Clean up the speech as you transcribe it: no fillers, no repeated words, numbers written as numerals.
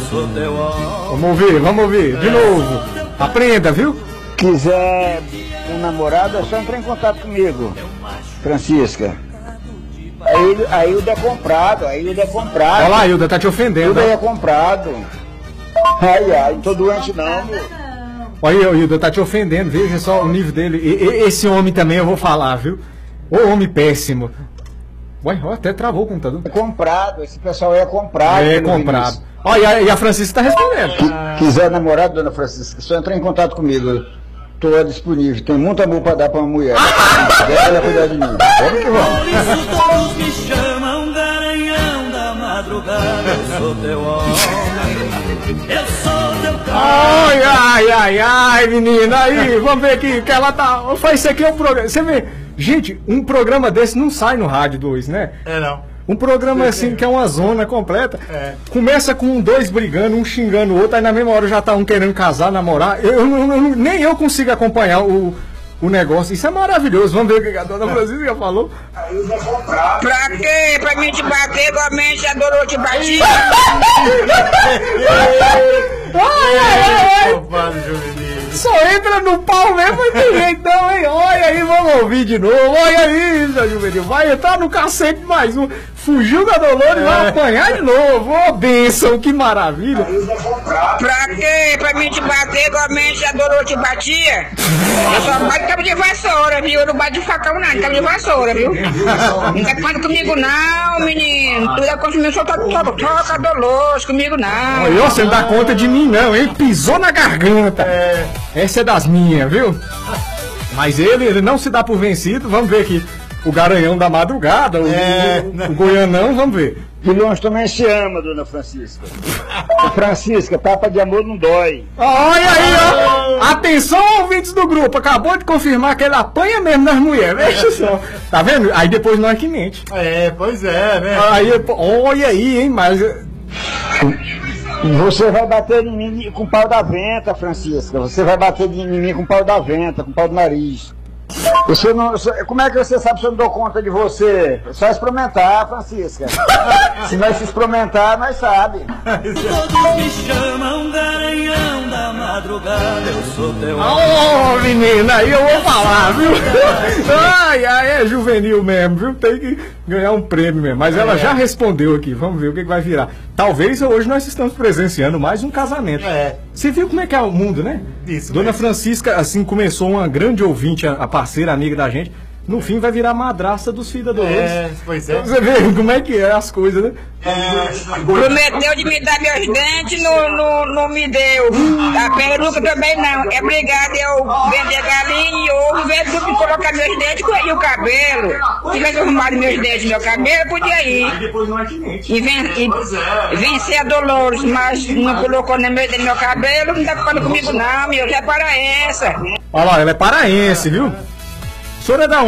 Vamos ouvir, de novo. Aprenda, viu? Quiser um namorado, é só entrar em contato comigo, Francisca. A Hilda é comprado, Olha lá, a Hilda tá te ofendendo. Hilda é comprado. Ai, não tô doente não, meu. Olha, Hilda tá te ofendendo, veja só o nível dele. Esse homem também eu vou falar, viu? Ô homem péssimo. Ué, até travou o computador. É comprado, esse pessoal é comprado. É comprado. Olha, e a Francisca tá respondendo. Quiser namorado, dona Francisca, só entrar em contato comigo. Tô disponível, tem muito amor pra dar pra uma mulher. Deixa ela cuidar de mim. Vamos que vamos. Por isso todos me chamam Garanhão da Madrugada. Eu sou teu homem, eu sou teu cara. Ai, menina, aí, vamos ver aqui, que ela tá... Isso aqui é um programa... Você vê, gente, um programa desse não sai no Rádio 2, né? É, não. Um programa assim, que é uma zona completa. É. Começa com dois brigando, um xingando o outro, aí na mesma hora já tá um querendo casar, namorar. Nem eu consigo acompanhar o negócio. Isso é maravilhoso. Vamos ver o que a dona Francisca falou. Pra quê? Pra mim te bater igualmente a Dorô te batia? Só entra no pau mesmo, então, hein? Olha aí, vamos ouvir de novo. Olha aí, seu Juvenil. Vai entrar no cacete mais um. Fugiu da Dolores, vai apanhar de novo. Ô, bênção, que maravilha. Pra quê? Pra mim te bater igualmente a Dorô te batia? Eu só bato cabo de vassoura, viu? Eu não bato de facão, não, cabo de vassoura, viu? Não tá falando comigo, não, menino. Tu ia consumir só toca Dolores, comigo, não. Olha, você não dá conta de mim, não, hein? Pisou na garganta. Essa é das minhas, viu? Mas ele não se dá por vencido. Vamos ver aqui. O Garanhão da Madrugada, o Goianão, vamos ver. De longe também se ama, dona Francisca. Francisca, tapa de amor não dói. Olha aí, ó. Atenção, ouvintes do grupo. Acabou de confirmar que ele apanha mesmo nas mulheres. Veja só. Tá vendo? Aí depois nós que mente. É, pois é, né? Aí, olha aí, hein, mas... Você vai bater em mim com o pau da venta, Francisca. Você vai bater em mim com o pau da venta, com o pau do nariz. Você não, como é que você sabe se eu não dou conta de você? É só experimentar, Francisca. Se nós se experimentar, nós sabemos. Todos me chamam Garanhão da Madrugada. Eu sou teu Ô, menina, aí eu vou falar, viu? Ai, é juvenil mesmo, viu? Tem que ganhar um prêmio mesmo. Mas ela já respondeu aqui, vamos ver o que vai virar. Talvez hoje nós estamos presenciando mais um casamento. Você viu como é que é o mundo, né? Isso. Dona Francisca, assim, começou uma grande ouvinte, a parceira, amiga da gente. No fim vai virar madrasta dos filhos da Dolores. Pois é. Você vê como é que é as coisas, né? Prometeu de me dar meus dentes, não me deu. A peruca também não. É obrigado eu vender galinha e ovo, vendo que colocar meus dentes e o cabelo. Se tivesse arrumado meus dentes e meu cabelo, podia ir. Depois não é que mente. E vencer a Dolores, mas não colocou nem meus dentes no meu cabelo, não tá falando comigo não, meu. Já é para essa. Olha lá, ela é paraense, viu? A senhora é da